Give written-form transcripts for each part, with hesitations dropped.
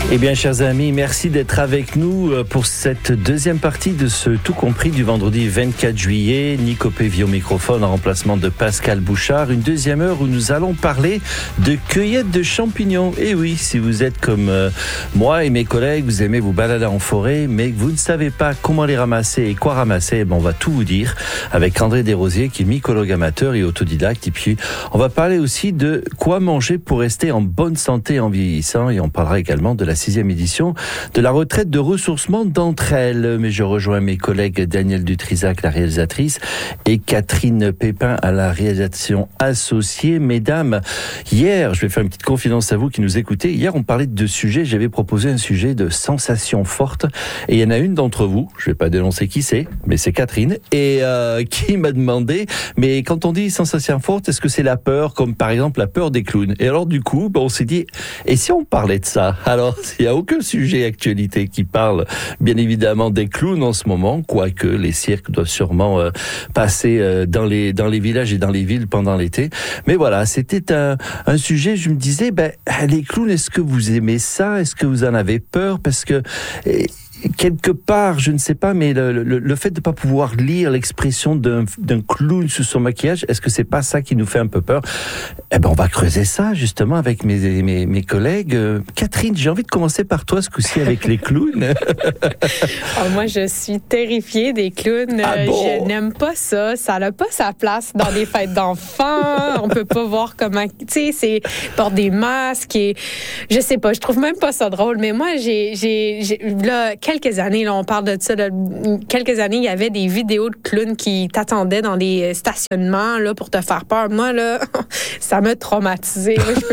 Eh bien, chers amis, merci d'être avec nous pour cette deuxième partie de ce Tout compris du vendredi 24 juillet. Nico Pévi au microphone en remplacement de Pascal Bouchard. Une deuxième heure où nous allons parler de cueillette de champignons. Et oui, si vous êtes comme moi et mes collègues, vous aimez vous balader en forêt, mais que vous ne savez pas comment les ramasser et quoi ramasser, on va tout vous dire avec André Desrosiers, qui est mycologue amateur et autodidacte. Et puis, on va parler aussi de quoi manger pour rester en bonne santé en vieillissant. Et on parlera également de la 6e édition de la retraite de ressourcement d'entre elles. Mais je rejoins mes collègues Danielle Dutrisac, la réalisatrice, et Catherine Pépin à la réalisation associée. Mesdames, hier, je vais faire une petite confidence à vous qui nous écoutez. Hier, on parlait de deux sujets. J'avais proposé un sujet de sensations fortes. Et il y en a une d'entre vous, je ne vais pas dénoncer qui c'est, mais c'est Catherine, et qui m'a demandé, mais quand on dit sensations fortes, est-ce que c'est la peur, comme par exemple la peur des clowns? Et alors du coup, on s'est dit, et si on parlait de ça? Alors, il n'y a aucun sujet actualité qui parle, bien évidemment, des clowns en ce moment, quoique les cirques doivent sûrement passer dans les villages et dans les villes pendant l'été. Mais voilà, c'était un sujet, je me disais, les clowns, est-ce que vous aimez ça? Est-ce que vous en avez peur? Parce que quelque part, je ne sais pas, mais le fait de ne pas pouvoir lire l'expression d'un clown sous son maquillage, est-ce que c'est pas ça qui nous fait un peu peur? On va creuser ça, justement, avec mes collègues. Catherine, j'ai envie de commencer par toi, ce coup-ci, avec les clowns. Moi, je suis terrifiée des clowns. Ah bon? Je n'aime pas ça. Ça n'a pas sa place dans des fêtes d'enfants. On peut pas voir comment... Tu sais, c'est... portent des masques et... Je sais pas, je trouve même pas ça drôle. Mais moi, là, quelques années, là, on parle de ça, quelques années, il y avait des vidéos de clowns qui t'attendaient dans des stationnements là, pour te faire peur. Moi, là, ça m'a traumatisée.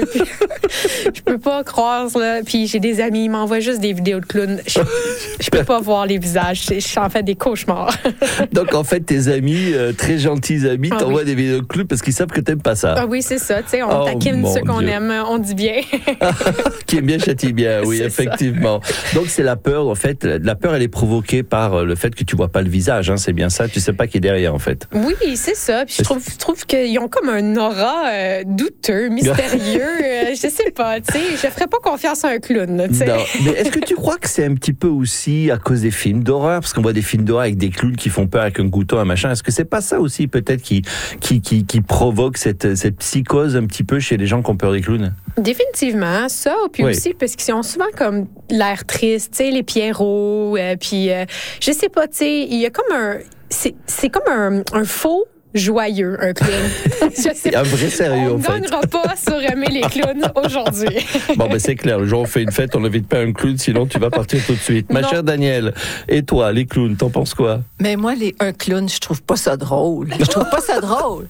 Je peux pas croire. Là. Puis j'ai des amis, ils m'envoient juste des vidéos de clowns. Je peux pas voir les visages. Je en fais des cauchemars. Donc, en fait, tes amis, très gentils amis, t'envoient des vidéos de clowns parce qu'ils savent que t'aimes pas ça. Ah oui, c'est ça. Tu sais, on taquine ceux qu'on aime, on dit bien. Qui aime bien châtie bien, oui, c'est effectivement. Ça. Donc, c'est la peur, en fait. La peur, elle est provoquée par le fait que tu vois pas le visage, hein, c'est bien ça. Tu sais pas qui est derrière, en fait. Oui, c'est ça. Puis je trouve qu'ils ont comme un aura douteux, mystérieux. Je sais pas, tu sais. Je ferais pas confiance à un clown, tu sais. Non, mais est-ce que tu crois que c'est un petit peu aussi à cause des films d'horreur? Parce qu'on voit des films d'horreur avec des clowns qui font peur avec un couteau, un machin. Est-ce que c'est pas ça aussi, peut-être, qui provoque cette psychose un petit peu chez les gens qui ont peur des clowns? Définitivement, ça. Puis aussi, parce qu'ils ont souvent comme l'air triste, tu sais, les pierrots. Puis, je sais pas, tu sais, il y a comme c'est comme un faux joyeux, un clown. Un vrai sérieux, en fait. On ne gagnera pas sur aimer les clowns aujourd'hui. C'est clair. Le jour où on fait une fête, on n'invite pas un clown, sinon tu vas partir tout de suite. Ma chère Danielle, et toi, les clowns, t'en penses quoi? Mais moi, un clown, je trouve pas ça drôle. Je trouve pas ça drôle.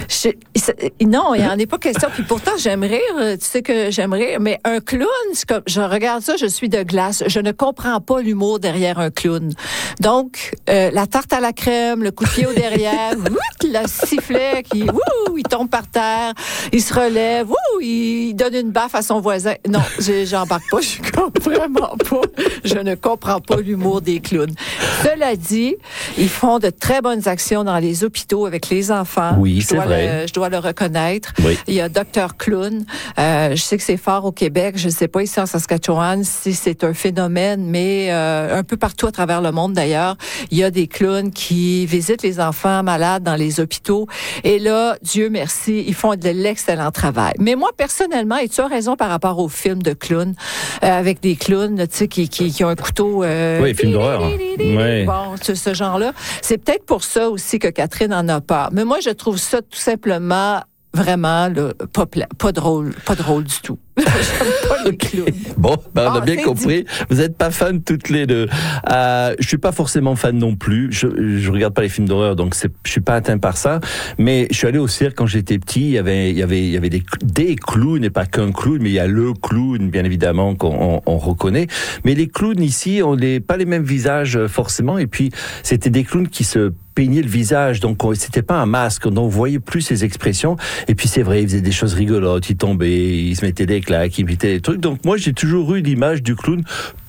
Non, il n'y en a pas question. Puis pourtant, j'aime rire. Tu sais que j'aime rire. Mais un clown, c'est comme, je regarde ça, je suis de glace. Je ne comprends pas l'humour derrière un clown. Donc, la tarte à la crème, le coup de pied au derrière, le sifflet qui, il tombe par terre, il se relève, il donne une baffe à son voisin. Non, j'embarque pas, je comprends vraiment pas. Je ne comprends pas l'humour des clowns. Cela dit, ils font de très bonnes actions dans les hôpitaux avec les enfants. Oui, c'est vrai. Je dois le reconnaître. Oui. Il y a Dr Clown. Je sais que c'est fort au Québec. Je ne sais pas ici en Saskatchewan si c'est un phénomène, mais un peu partout à travers le monde d'ailleurs, il y a des clowns qui visitent les enfants malades dans les hôpitaux. Et là, Dieu merci, ils font de l'excellent travail. Mais moi, personnellement, et tu as raison par rapport aux films de clowns, avec des clowns, tu sais, qui ont un couteau... oui, film d'horreur. Oui. Bon, ce genre-là. C'est peut-être pour ça aussi que Catherine en a peur. Mais moi, je trouve ça tout simplement... Vraiment, pas drôle du tout. J'aime pas le clown. Bon, on a bien compris. Vous n'êtes pas fans toutes les deux. Je suis pas forcément fan non plus. Je regarde pas les films d'horreur, donc je suis pas atteint par ça. Mais je suis allé au cirque quand j'étais petit. Il y avait des clowns, et pas qu'un clown, mais il y a le clown, bien évidemment, qu'on reconnaît. Mais les clowns ici, pas les mêmes visages forcément. Et puis, c'était des clowns qui se peignaient le visage, donc c'était pas un masque, donc on voyait plus ses expressions. Et puis c'est vrai, il faisait des choses rigolotes, il tombait, il se mettait des claques, il mettait des trucs. Donc moi j'ai toujours eu l'image du clown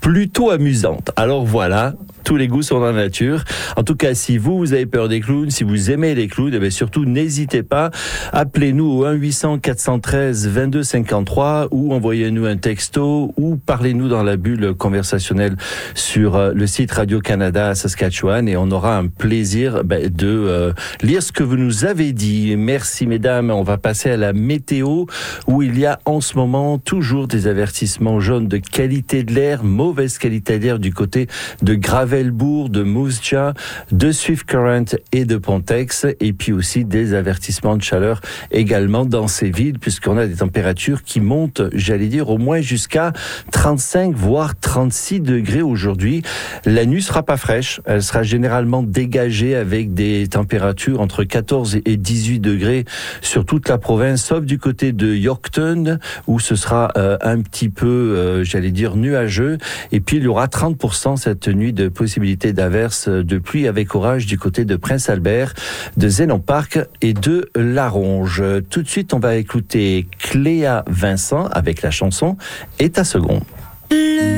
plutôt amusante. Alors voilà, tous les goûts sont dans la nature. En tout cas, si vous avez peur des clowns, si vous aimez les clowns, eh bien surtout n'hésitez pas, appelez-nous au 1-800-413-2253 ou envoyez-nous un texto ou parlez-nous dans la bulle conversationnelle sur le site Radio-Canada à Saskatchewan et on aura un plaisir de lire ce que vous nous avez dit. Merci mesdames, on va passer à la météo où il y a en ce moment toujours des avertissements jaunes de qualité de l'air, mauvaise qualité de l'air du côté de Gravelbourg, de Moose Jaw, de Swift Current et de Pontex, et puis aussi des avertissements de chaleur également dans ces villes, puisqu'on a des températures qui montent, j'allais dire, au moins jusqu'à 35 voire 36 degrés aujourd'hui. La nuit sera pas fraîche, elle sera généralement dégagée avec des températures entre 14 et 18 degrés sur toute la province, sauf du côté de Yorkton, où ce sera un petit peu, j'allais dire, nuageux, et puis il y aura 30% cette nuit de possibilité d'averses de pluie avec orage du côté de Prince-Albert, de Zénon Park et de Laronge. Tout de suite, on va écouter Cléa Vincent avec la chanson « Et ta seconde ».